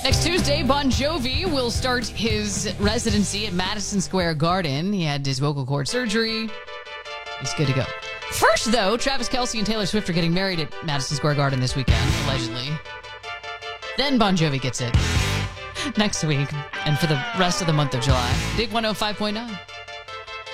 Next Tuesday, Bon Jovi will start his residency at Madison Square Garden. He had his vocal cord surgery. He's good to go. First, though, Travis Kelce and Taylor Swift are getting married at Madison Square Garden this weekend, allegedly. Then Bon Jovi gets it next week and for the rest of the month of July. Big 105.9.